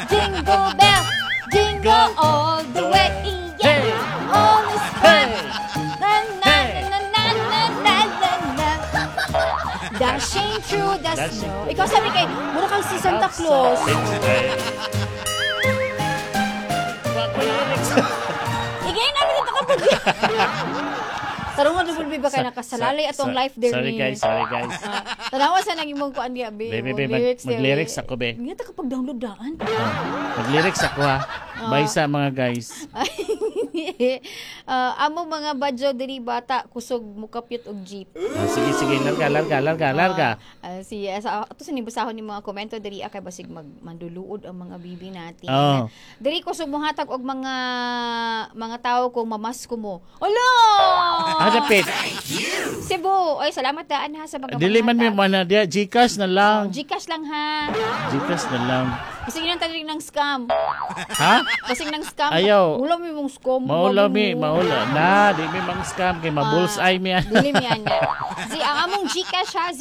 Jingle bell, jingle all the way. Yeah, all is fun. Na na na na na na na na. Dashing through the snow. Ikaw sabi kay, mura kang si Santa Claus. Igayin namin ito kapag... Tarungan na bulbi ba kayo nakasalalay atong life there Sorry ni... guys. Tanawa sa naging mong kuan niya, be. Mag-lyrics ako, be. Nga ta kapag download daan. Mag-lyrics ako, ha. Bye sa mga guys. Amo mga badyo diri bata kusog mukapyot og jeep. Sige. Larga. Ato sa nibusahon ni mga komento diri kay basig manduluod ang mga bibi natin. Oh. Diri kusog mohatag og mga tao kung mamasko mo. Ala! Dapit. Cebu. Oy, salamat daan ha sa mga Dili man mi mana dia Gcash na lang. Gcash lang ha. Gcash na lang. Basig nang tanig ng scam. Ha? Basig ng scam. Ayaw. Ulo mi mong scam. Maula na di mi mang scam kay ma-bullseye mi. Dili mi ana. Ang among Gcash ha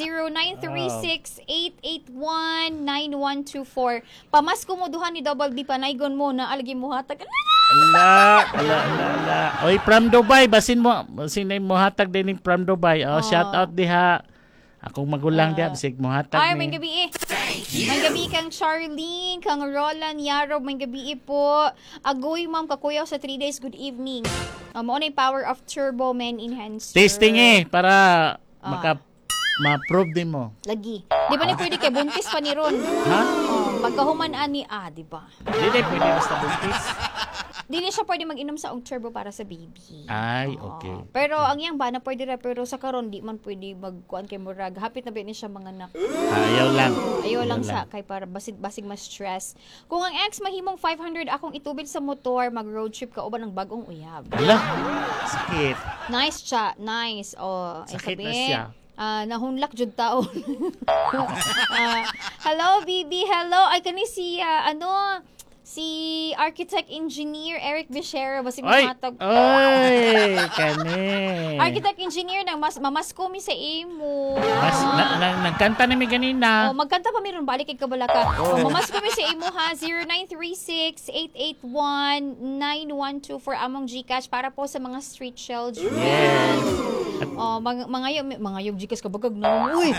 0936-881-9124. Pamasko mo duha ni Double D panaygon mo na algi mo hatag. Ala. Oy, from Dubai, basin mo hatag din from Dubai. Shout out diha. Akong magulang diha bisig mo hatag Ay, ni. may gabi eh. May gabi kang Charlene, kang Roland Yarob, may gabi po. Agoy ma'am kakuyaw sa 3 days, good evening. Mao na yung power of Turbo Men Enhancer. Tasting para ma-prove din mo. Lagi. Di ba ni pwede kay buntis pa ni Ron? Ha? Pagkahuman ani di ba? Dili pwede basta buntis. Dili siya pwede mag-inom sa og turbo para sa baby. Ay, okay. Pero ang yang ba na pwede ra pero sa karon di man pwede magkuan kay murag. Hapit na ba ni siya mga anak. Ayaw lang sa kay para basig mas stress. Kung ang ex mahimong 500 akong itubil sa motor, mag road trip ka uban ng bagong uyab. Ala. Sakit. Nice cha, nice. Sakit na siya. Nahunlak jud taon. Hello BB, hello. Ay kani si architect engineer Eric Bishera basig matag. Oy, kani. Architect engineer nang mamasko mi sa imo. Nagkanta na mi ganina. Magkanta pa mi ron balik kay Kabalaka. Mamasko mi sa imo ha 0936-881-9124 among Gcash para po sa mga street children. Yes. Mga Gcash kabagag na. Uy.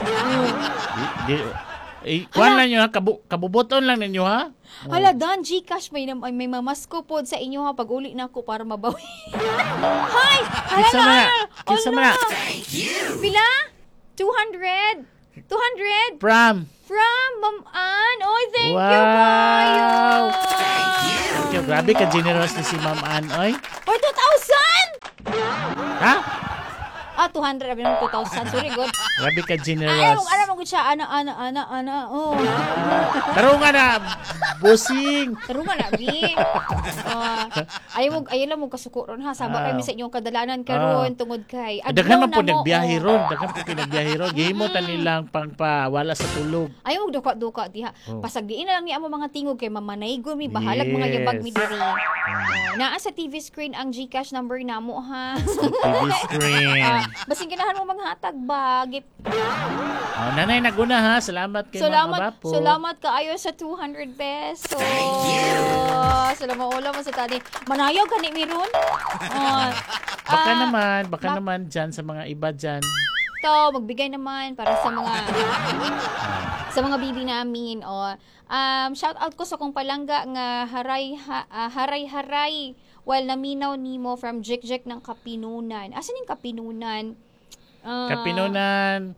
Kuan lang nyo ha, kabubuton lang ninyo ha. Hala, Dan, Gcash, may mamasko po sa inyo ha, pag uli na ako para mabawi. Hi! Kisa mo na. Pila? 200? 200? From Ma'am Ann. Oy, thank you, Wow! kayo. Thank you. Grabe ka generous ni si Ma'am Ann, oy. Or 2,000? Ha? 200. Abi naman 2,000. Sorry, God. Grabe ka generous. Alam mo siya. Ana. Oh. Taro nga na, busing. Taro nga na, Bi. Ayaw lang mo kasuko ron ha. Saba kayo sa inyong kadalanan karon tungod kay. Daghan man po nagbiyahe ron. Gihimo ta nilang pangpawala sa tulog. Ayaw mo duka diha. Pasag diin na lang ni amo mga tingog kay mamanaygon mi bahalag mga yabag mi diri. Naa sa TV screen ang Gcash number namo ha. TV screen. Basing ganahan mo maghatag ba? Nanay naguna ha. Salamat kay mga bapo. Salamat kaayo sa 200 pesos. Salamat ulam mo sa tani. Manayaw gani mi ron. Baka naman dyan sa mga iba dyan. Ito, magbigay naman para sa mga bibi namin. Shout out ko sa kong palangga nga haray-haray while naminaw nimo from Jek ng Kapinunan. Asan yung Kapinunan? Kapinunan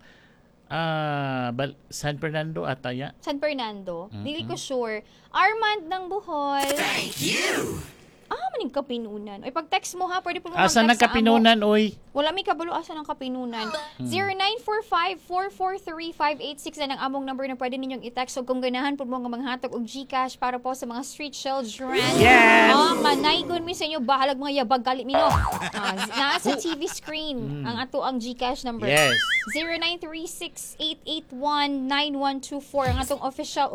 San Fernando ataya. San Fernando. Dili ko sure. Armand ng Bohol. Thank you. Maning Kapinunan. Oy, pag text mo ha, pwede po mo mag-text Asa ng Kapinunan, oy? Wala may kabalo asa ng Kapinunan. 0945-443-586 na ang among number na pwede ninyong i-text. So kung ganahan po mo nga manghatag og Gcash para po sa mga street children. Yes! Manaygon mi sa inyo, bahalag mga yabag galit mi no. Naa sa TV screen ang ato ang Gcash number. Yes. 0936-881-9124 ang atong unofficial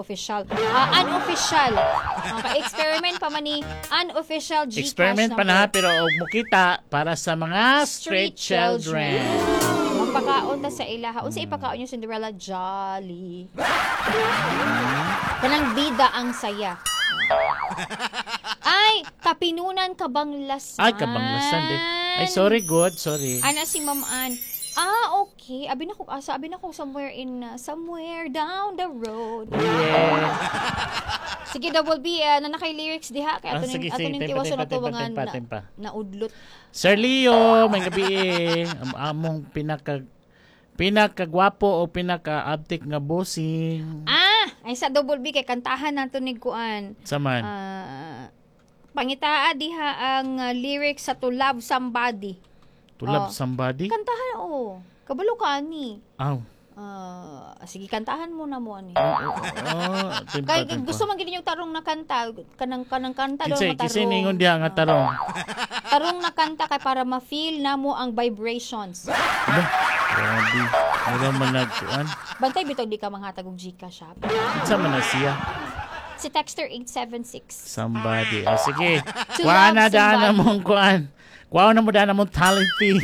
experiment pa man ni unofficial Gcash Experiment pa number. na pero mukita para sa mga street children. Magpakaon ta sa ilaha. Unsa ipakaon yung Cinderella? Jolly. Kanang bida ang saya. Ay, kapinunan kabanglasan. Ay, kabanglasan din. Ay, sorry, good. Sorry. Ana si Ma'am Ann. Okay. Abi na ko somewhere down the road. Yeah. Sige, Double B, nanakay lyrics diha kay ato Sige, ning sige. tiwas na tuwangan Tempa. na udlot. Sir Leo, may gabi among pinakagwapo o pinaka-abtik nga bossing. Ay sa Double B kay kantahan nato ni kuan. Saman. Pangitaa diha ang lyrics sa To Love Somebody. To love somebody? Kantahan kabalo ka ani. Aw. Sige, kantahan mo na mo ani. Tempa. Kay gusto man gid yung tarong na kanta, kanang kanta daw matarong. Kasi ningon diha nga tarong. Tarong na kanta kay para ma-feel na mo ang vibrations. Grabe. Wala man nagkuan. Bantay bitaw di ka manghatag og Gcash shop. Sa man na siya. Si Texter 876. Somebody. Sige. To Kuha love na daan na somebody. mong kuan. Kuha na mo daan na mong talent fee.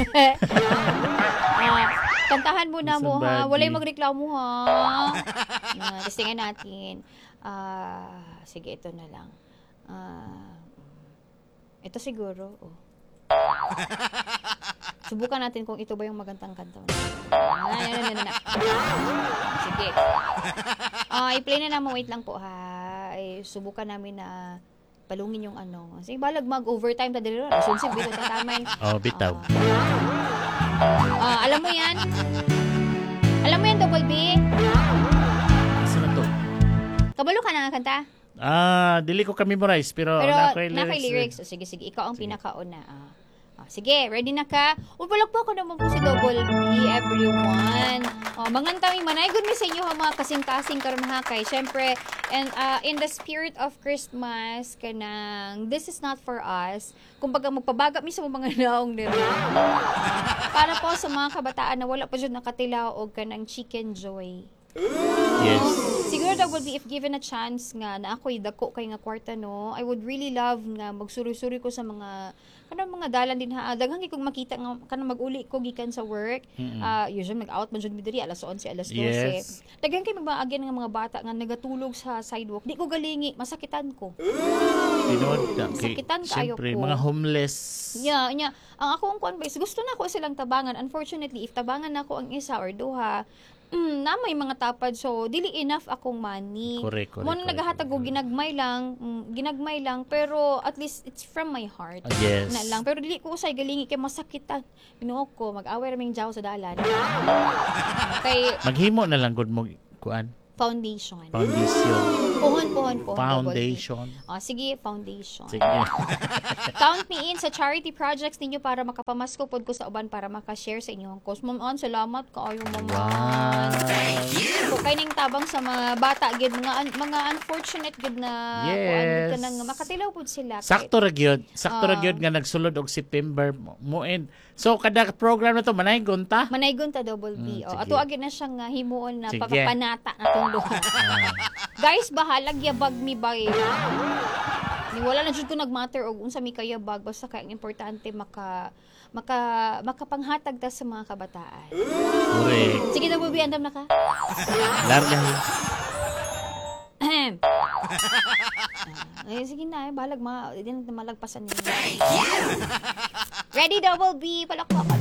Kantahan mo na mo ha. Somebody. Walay magreklamo ha. Testingan natin. Sige, ito na lang. Ito siguro. Subukan natin kung ito ba yung magandang kanta. Sige. I-play na naman. Wait lang po ha. Subukan namin na palungin yung ano. Sige, balag mag-overtime ta dito. Resonsib dito tataman. Bitaw. Alam mo yan? Double B? Isa na to. Kabalo ka na nga kanta? Dili ko ka-memorize pero Pero naka-lyrics. Sige. Ikaw ang pinakauna. Sige, ready na ka? Palakpak ko naman po si Double B, everyone. Mangantami, manaygon mi sa inyo mga kasing-kasing karon ha kay. Syempre, and in the spirit of Christmas, kanang this is not for us. Kumbaga magpabaga mi sa mga naong nila. Para po sa mga kabataan na wala pa jud nakatilaw og kanang Chicken Joy. Yes. Siguro Double B, if given a chance nga na ako'y dako kay nga kwarta no, I would really love nga magsuri-suri ko sa mga kanang mga dalan din ha. Daghang kog makita nga kanang mag-uli ko gikan sa work. Usually mag-out man jud mi diri alas 11, alas 12. Yes. Daghang kay magbaagyan nga mga bata nga nagatulog sa sidewalk. Di ko galingi, masakitan ko. Sakitan kayo Siyempre, ko. mga homeless. Nya. Ang akong convice, gusto na ako silang tabangan. Unfortunately, if tabangan na ako ang isa or duha, na may mga tapad, so dili enough akong money. Correct. Mo na naghahatag og ginagmay lang, pero at least it's from my heart. Yes. Na lang, pero dili ko usay galingi kay masakitan. Ginoo ko, mag-away raming jaw sa dalan. Kay Maghimo na lang gud mo kuan. foundation. Pohon. Foundation. Sige, foundation. Sige. Count me in sa charity projects ninyo para makapamasko pod ko sa uban para makashare sa inyong cause. Ma'am Ann, salamat kaayo Ma'am Ann. So kay ning tabang sa mga bata gid mga unfortunate gid na Yes. kanang makatilaw pod sila. Sakto ra gyud nga nagsulod og September mo end. So kada program na to manaygon ta. Manaygon ta Double B. Sige. Ato agi na siyang himuon na Sige. papapanata na tong duha. Guys, bahalag yabag mi bay. Ni wala na jud ko nagmatter og unsa mi kayabag basta kay ang importante makapanghatag ta sa mga kabataan. Correct. Sige Double B, andam na ka. Larga. Sige na, bahalag malagpasan niyo. Ready Double B, palakpak.